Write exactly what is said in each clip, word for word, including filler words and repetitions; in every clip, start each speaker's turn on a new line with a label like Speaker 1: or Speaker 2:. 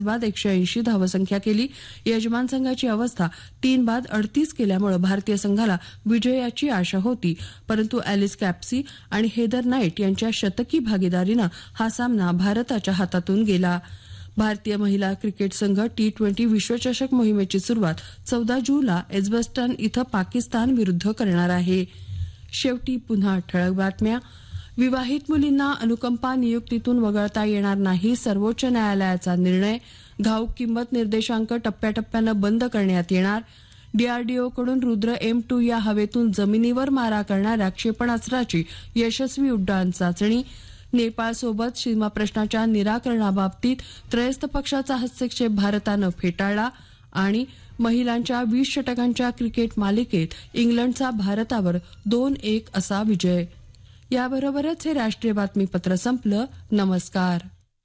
Speaker 1: बाद एकशे ऐंशी धावसंख्या केली. यजमान संघाची अवस्था तीन बाद अडतीस केल्यामुळे भारतीय संघाला विजयाची आशा होती, परंतु ॲलिस कॅप्सी आणि हेदर नाईट यांच्या शतकी भागीदारीनं हा सामना भारताच्या हातातून गेला. भारतीय महिला क्रिकेट संघ टी ट्वेंटी विश्वचषक मोहिमेची सुरुवात चौदा जूनला एजबस्टन इथं पाकिस्तान विरुद्ध करणार आहे. शेवटी पुन्हा ठळक बातम्या. विवाहित मुलींना अनुकंपा नियुक्तीतून वगळता येणार नाही, सर्वोच्च न्यायालयाचा निर्णय. घाऊक किंमत निर्देशांक टप्प्याटप्प्यानं बंद करण्यात येणार. डीआरडीओकडून रुद्र एम टू या हवेतून जमिनीवर मारा करणाऱ्या क्षेपणास्त्राची यशस्वी उड्डाण चाचणी. नेपाळसोबत सीमा प्रश्नाच्या निराकरणाबाबतीत त्रयस्थ पक्षाचा हस्तक्षेप भारतानं फेटाळला. आणि महिलांच्या वीस षटकांच्या क्रिकेट मालिकेत इंग्लंडचा भारतावर दोन एक असा विजय. याबरोबरच हे राष्ट्रीय बातमीपत्र संपलं. नमस्कार.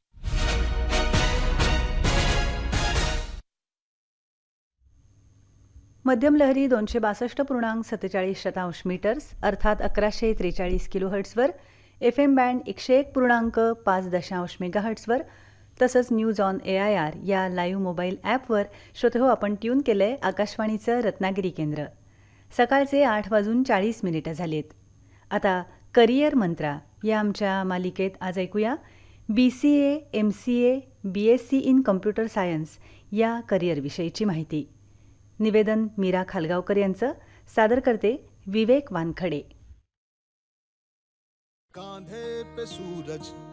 Speaker 2: मध्यम लहरी दोनशे बासष्ट पूर्णांक सत्तेचाळीस शतांश मीटर्स अर्थात अकराशे त्रेचाळीस किलोहर्ट्सवर, एफ एम बँड एकशे एक पूर्णांक पाच दशांश मेगाहर्ट्सवर तसंच news on A I R या लाईव्ह मोबाईल ॲपवर श्रोतेहो आपण ट्यून केलंय आकाशवाणीचं रत्नागिरी केंद्र. सकाळचे आठ वाजून चाळीस मिनिटं झालेत. आता करिअर मंत्रा या आमच्या मालिकेत आज ऐकूया B C A, M C A, B S C in computer science या करिअरविषयीची माहिती. निवेदन मीरा खालगावकर यांचं. सादर करते विवेक वानखडे.
Speaker 3: कांधे पे सूरज